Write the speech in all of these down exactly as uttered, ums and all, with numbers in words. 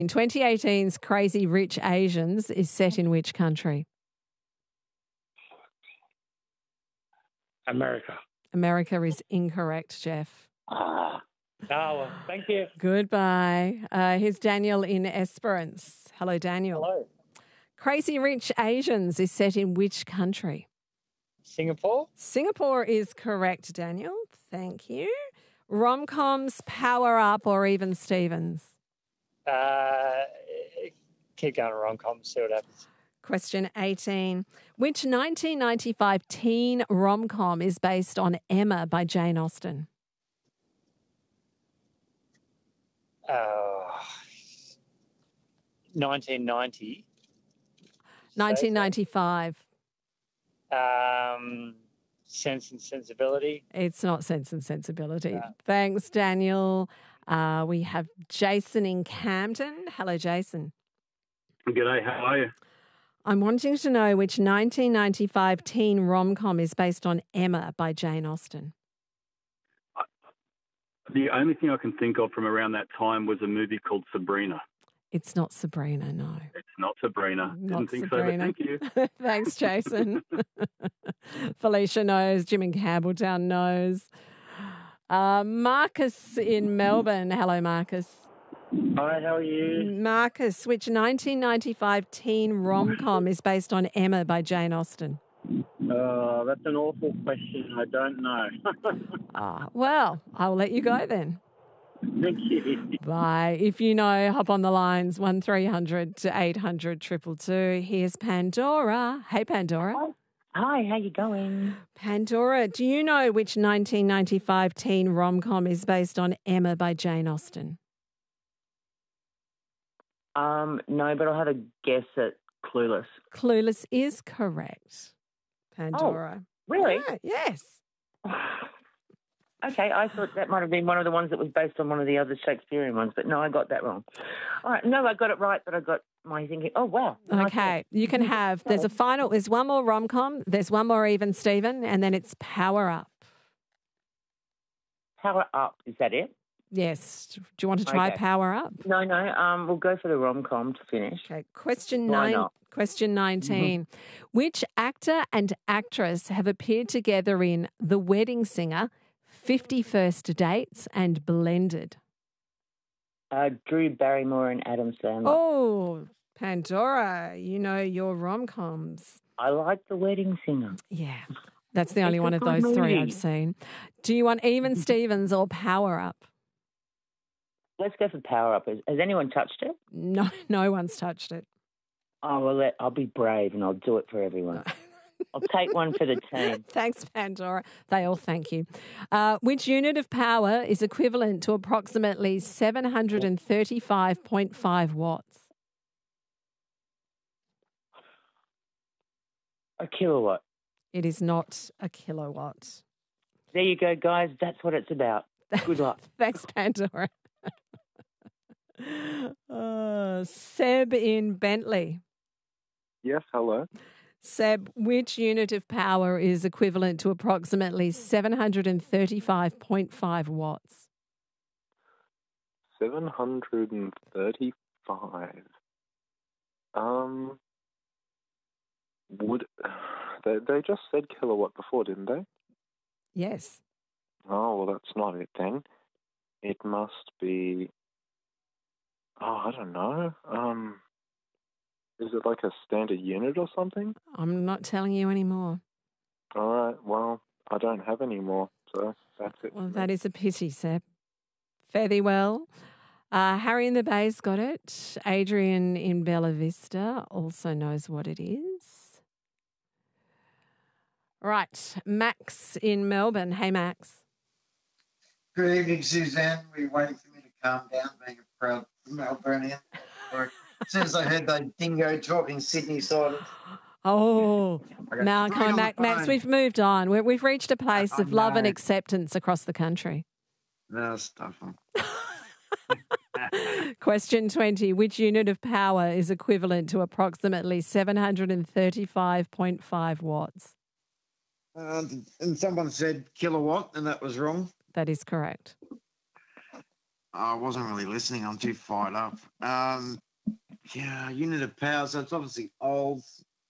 In twenty eighteen's Crazy Rich Asians is set in which country? America. America is incorrect, Jeff. Ah. Oh, well, thank you. Goodbye. Uh, here's Daniel in Esperance. Hello, Daniel. Hello. Crazy Rich Asians is set in which country? Singapore? Singapore is correct, Daniel. Thank you. Rom-coms, Power Up, or Even Stevens? Uh, keep going rom-com, see what happens. Question eighteen. Which nineteen ninety-five teen rom-com is based on Emma by Jane Austen? Uh, nineteen ninety. nineteen ninety-five. Um, Sense and Sensibility. It's not Sense and Sensibility. No. Thanks, Daniel. Uh, we have Jason in Camden. Hello, Jason. G'day, how are you? I'm wanting to know which nineteen ninety-five teen rom-com is based on Emma by Jane Austen. The only thing I can think of from around that time was a movie called Sabrina. It's not Sabrina, no. It's not Sabrina. Not Didn't think Sabrina. so, but thank you. Thanks, Jason. Felicia knows. Jim in Campbelltown knows. Uh, Marcus in Melbourne. Hello, Marcus. Hi, how are you? Marcus, which nineteen ninety-five teen rom-com is based on Emma by Jane Austen? Uh, that's an awful question. I don't know. Ah, well, I'll let you go then. Thank you. Bye. If you know, hop on the lines, one three hundred to eight hundred two two two. Here's Pandora. Hey, Pandora. Hi, how you going? Pandora, do you know which nineteen ninety-five teen rom-com is based on Emma by Jane Austen? Um, no, but I'll have a guess at Clueless. Clueless is correct, Pandora. Oh, really? Yeah, yes. Okay, I thought that might have been one of the ones that was based on one of the other Shakespearean ones, but no, I got that wrong. All right, no, I got it right, but I got my thinking, oh, wow. Okay, you can have, there's a final, there's one more rom-com, there's one more Even Steven, and then it's Power Up. Power Up, is that it? Yes. Do you want to try Okay. Power Up? No, no, um, we'll go for the rom-com to finish. Okay, question Why nine. not? Question nineteen. Which actor and actress have appeared together in The Wedding Singer, fifty First Dates, and Blended? Uh, Drew Barrymore and Adam Sandler. Oh, Pandora, you know your rom-coms. I like The Wedding Singer. Yeah, that's the only It's a one of good those three movie. I've seen. Do you want Even Stevens or Power Up? Let's go for Power Up. Has, has anyone touched it? No, no one's touched it. Oh, well, let, I'll be brave and I'll do it for everyone. I'll take one for the team. Thanks, Pandora. They all thank you. Uh, which unit of power is equivalent to approximately seven hundred thirty-five point five watts? A kilowatt. It is not a kilowatt. There you go, guys. That's what it's about. Good luck. Thanks, Pandora. uh, Seb in Bentley. Yes, hello. Seb, which unit of power is equivalent to approximately seven hundred thirty-five point five watts? seven hundred thirty-five. Um, would they, they just said kilowatt before, didn't they? Yes. Oh, well, that's not it then. It must be, oh, I don't know. Um, is it like a standard unit or something? I'm not telling you anymore. All right, well, I don't have any more, so that's it. Well, that is a pity, Seb. Fare thee well. Uh, Harry in the Bay's got it. Adrian in Bella Vista also knows what it is. Right, Max in Melbourne. Hey, Max. Good evening, Suzanne. Were you waiting for me to calm down, being a proud Melburnian? Or as soon as I heard that dingo talking Sydney side. Oh, Okay. now Read come on, on the Max. Max, phone. we've moved on. We're, we've reached a place I of love and know. acceptance across the country. No, stuff on. Question twenty. Which unit of power is equivalent to approximately seven hundred thirty-five point five watts? Uh, and someone said kilowatt, and that was wrong. That is correct. I wasn't really listening. I'm too fired up. Um, yeah, unit of power. So it's obviously old.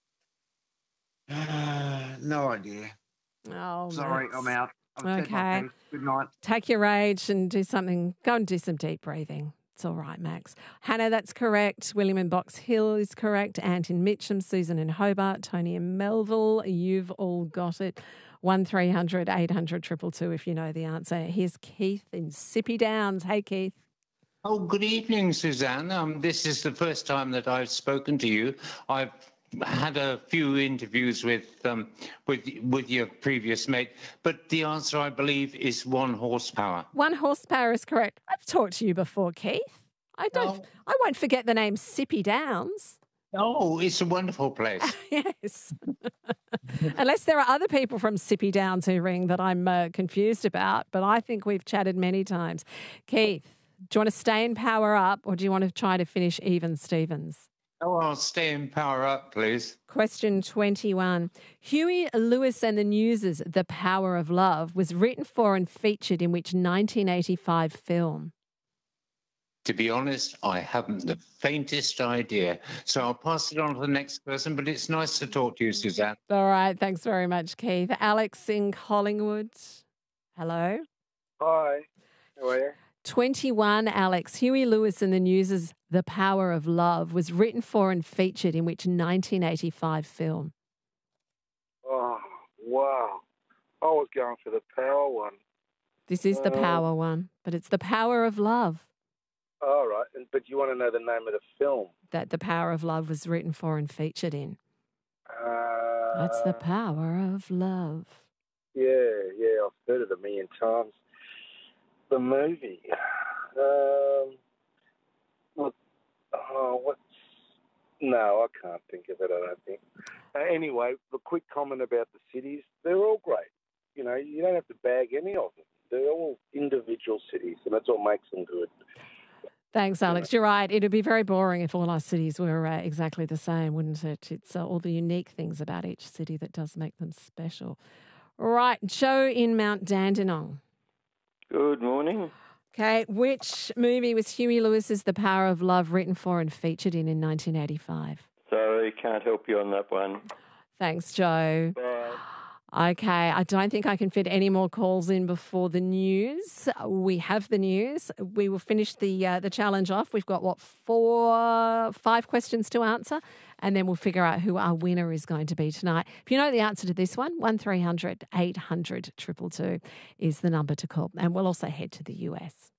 Uh, no idea. Oh, Sorry, Max. I'm out. I've said my Okay. piece. Good night. Take your rage and do something. Go and do some deep breathing. It's all right, Max. Hannah, that's correct. William in Box Hill is correct. Ant in Mitcham, Susan in Hobart, Tony in Melville. You've all got it. One three hundred eight hundred two two two if you know the answer. Here's Keith in Sippy Downs. Hey, Keith. Oh, good evening, Suzanne. Um, this is the first time that I've spoken to you. I've had a few interviews with um, with with your previous mate, but the answer, I believe, is one horsepower. One horsepower is correct. I've talked to you before, Keith. I don't. Oh. I won't forget the name Sippy Downs. Oh, it's a wonderful place. Yes. Unless there are other people from Sippy Downs who ring that I'm uh, confused about, but I think we've chatted many times. Keith, do you want to stay in Power Up or do you want to try to finish even Stevens? Oh, I'll stay in Power Up, please. Question twenty-one. Huey Lewis and the News's The Power of Love was written for and featured in which nineteen eighty-five film? To be honest, I haven't the faintest idea. So I'll pass it on to the next person, but it's nice to talk to you, Suzanne. All right. Thanks very much, Keith. Alex in Collingwood. Hello. Hi. How are you? twenty-one, Alex. Huey Lewis and the News's The Power of Love was written for and featured in which nineteen eighty-five film? Oh, wow. I was going for the power one. This is the Uh, Power one, but it's The Power of Love All right. And, but you want to know the name of the film? that The Power of Love was written for and featured in. Uh, That's The Power of Love. Yeah, yeah. I've heard it a million times. The movie. Um, what? Oh, what's? No, I can't think of it. I don't think. Uh, anyway, the quick comment about the cities. They're all great. You know, you don't have to bag any of them. They're all individual cities, and that's what makes them good. Thanks, Alex. You're right. It'd be very boring if all our cities were uh, exactly the same, wouldn't it? It's uh, all the unique things about each city that does make them special. Right, Joe in Mount Dandenong. Good morning. Okay, which movie was Huey Lewis's The Power of Love written for and featured in in nineteen eighty-five? Sorry, can't help you on that one. Thanks, Joe. Bye. Okay, I don't think I can fit any more calls in before the news. We have the news. We will finish the uh, the challenge off. We've got, what, four, five questions to answer, and then we'll figure out who our winner is going to be tonight. If you know the answer to this one, one three hundred eight hundred two two two is the number to call. And we'll also head to the U S.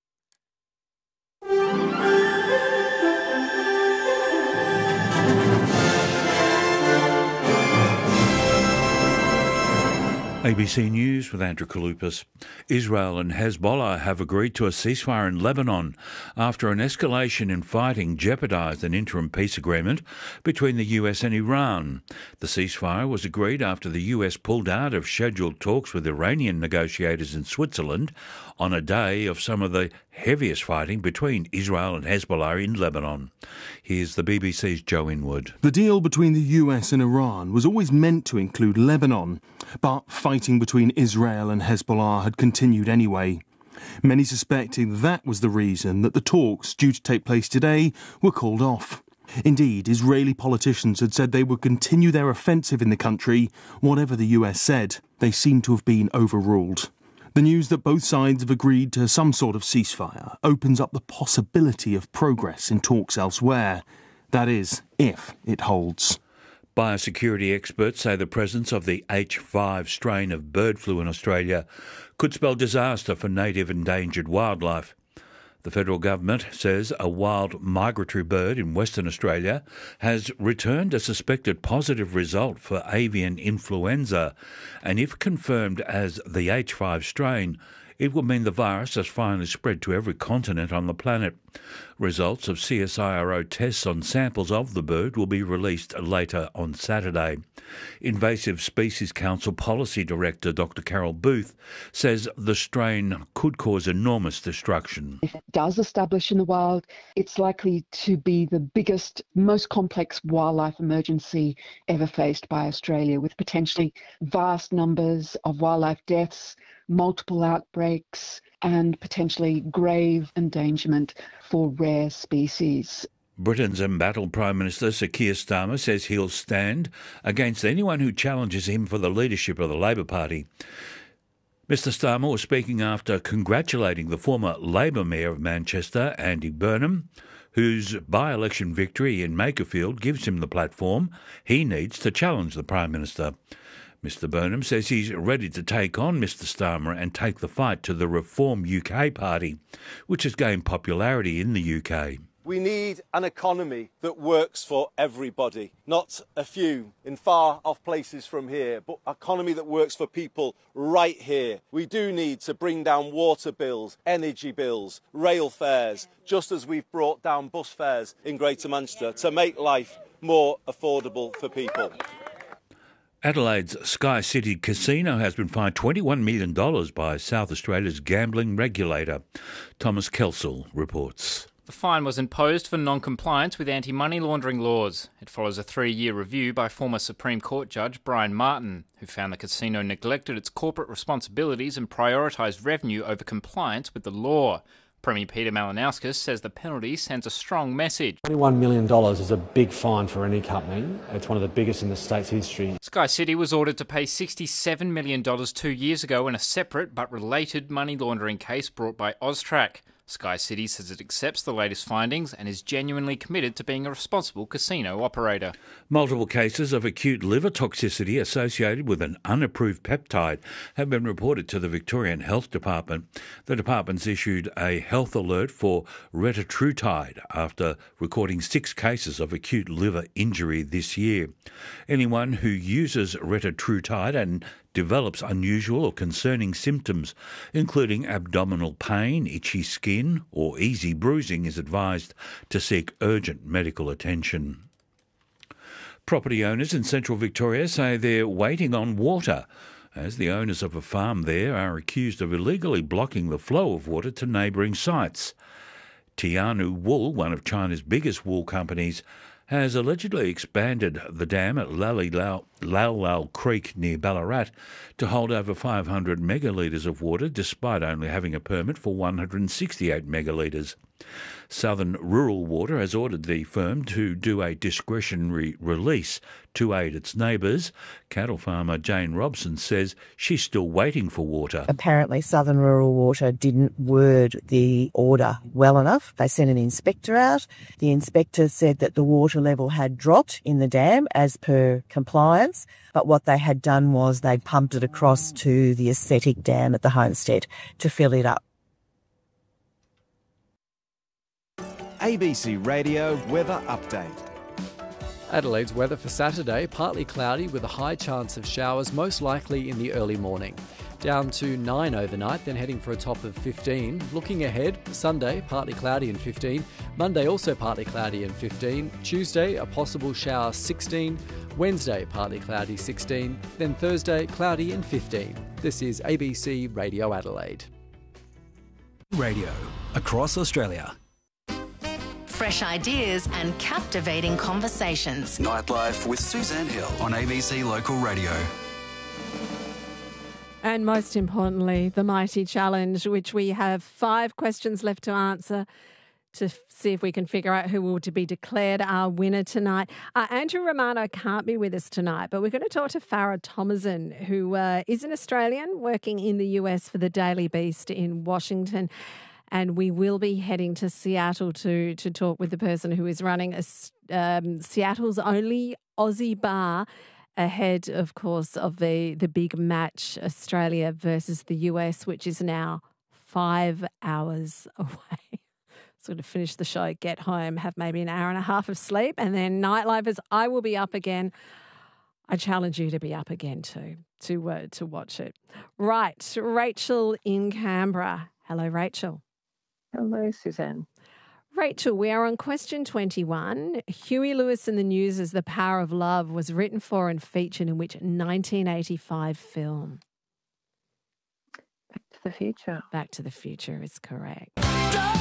A B C News with Andrew Kaloupas. Israel and Hezbollah have agreed to a ceasefire in Lebanon after an escalation in fighting jeopardised an interim peace agreement between the U S and Iran. The ceasefire was agreed after the U S pulled out of scheduled talks with Iranian negotiators in Switzerland on a day of some of the heaviest fighting between Israel and Hezbollah in Lebanon. Here's the B B C's Joe Inwood. The deal between the U S and Iran was always meant to include Lebanon, but fighting between Israel and Hezbollah had continued anyway. Many suspecting that was the reason that the talks due to take place today were called off. Indeed, Israeli politicians had said they would continue their offensive in the country, whatever the U S said. They seem to have been overruled. The news that both sides have agreed to some sort of ceasefire opens up the possibility of progress in talks elsewhere. That is, if it holds. Biosecurity experts say the presence of the H five strain of bird flu in Australia could spell disaster for native endangered wildlife. The federal government says a wild migratory bird in Western Australia has returned a suspected positive result for avian influenza, and if confirmed as the H five strain, it will mean the virus has finally spread to every continent on the planet. Results of C S I R O tests on samples of the bird will be released later on Saturday. Invasive Species Council Policy Director Doctor Carol Booth says the strain could cause enormous destruction. If it does establish in the wild, it's likely to be the biggest, most complex wildlife emergency ever faced by Australia, with potentially vast numbers of wildlife deaths, multiple outbreaks, and potentially grave endangerment for rare species. Britain's embattled Prime Minister Sir Keir Starmer says he'll stand against anyone who challenges him for the leadership of the Labor Party. Mister Starmer was speaking after congratulating the former Labor Mayor of Manchester, Andy Burnham, whose by-election victory in Makerfield gives him the platform he needs to challenge the Prime Minister. Mister Burnham says he's ready to take on Mister Starmer and take the fight to the Reform U K party, which has gained popularity in the U K. We need an economy that works for everybody, not a few in far off places from here, but an economy that works for people right here. We do need to bring down water bills, energy bills, rail fares, just as we've brought down bus fares in Greater Manchester to make life more affordable for people. Adelaide's Sky City Casino has been fined twenty-one million dollars by South Australia's gambling regulator. Thomas Kelsall reports. The fine was imposed for non-compliance with anti-money laundering laws. It follows a three-year review by former Supreme Court Judge Brian Martin, who found the casino neglected its corporate responsibilities and prioritised revenue over compliance with the law. Premier Peter Malinauskas says the penalty sends a strong message. twenty-one million dollars is a big fine for any company. It's one of the biggest in the state's history. Sky City was ordered to pay sixty-seven million dollars two years ago in a separate but related money laundering case brought by Austrac. Sky City says it accepts the latest findings and is genuinely committed to being a responsible casino operator. Multiple cases of acute liver toxicity associated with an unapproved peptide have been reported to the Victorian Health Department. The department's issued a health alert for retatrutide after recording six cases of acute liver injury this year. Anyone who uses retatrutide and develops unusual or concerning symptoms, including abdominal pain, itchy skin, or easy bruising, is advised to seek urgent medical attention. Property owners in central Victoria say they're waiting on water, as the owners of a farm there are accused of illegally blocking the flow of water to neighbouring sites. Tianu Wool, one of China's biggest wool companies, has allegedly expanded the dam at Lau Lau Creek near Ballarat to hold over five hundred megalitres of water, despite only having a permit for one hundred sixty-eight megalitres. Southern Rural Water has ordered the firm to do a discretionary release to aid its neighbours. Cattle farmer Jane Robson says she's still waiting for water. Apparently Southern Rural Water didn't word the order well enough. They sent an inspector out. The inspector said that the water level had dropped in the dam as per compliance, but what they had done was they'd pumped it across to the Ascetic Dam at the homestead to fill it up. A B C Radio Weather Update. Adelaide's weather for Saturday, partly cloudy with a high chance of showers, most likely in the early morning. Down to nine overnight, then heading for a top of fifteen. Looking ahead, Sunday, partly cloudy and fifteen. Monday, also partly cloudy and fifteen. Tuesday, a possible shower, sixteen. Wednesday, partly cloudy, sixteen. Then Thursday, cloudy and fifteen. This is A B C Radio Adelaide. Radio across Australia. Fresh ideas and captivating conversations. Nightlife with Suzanne Hill on A B C Local Radio. And most importantly, the Mighty Challenge, which we have five questions left to answer to see if we can figure out who will to be declared our winner tonight. Uh, Andrew Romano can't be with us tonight, but we're going to talk to Farah Thomason, who uh, is an Australian working in the U S for the Daily Beast in Washington. And we will be heading to Seattle to to talk with the person who is running a, um, Seattle's only Aussie bar, ahead, of course, of the, the big match, Australia versus the U S, which is now five hours away. Sort of finish the show, get home, have maybe an hour and a half of sleep, and then Nightlifers, I will be up again. I challenge you to be up again too, to uh, to watch it. Right, Rachel in Canberra. Hello, Rachel. Hello, Suzanne. Rachel, we are on question twenty-one. Huey Lewis and the News' as The Power of Love was written for and featured in which nineteen eighty-five film? Back to the Future. Back to the Future is correct.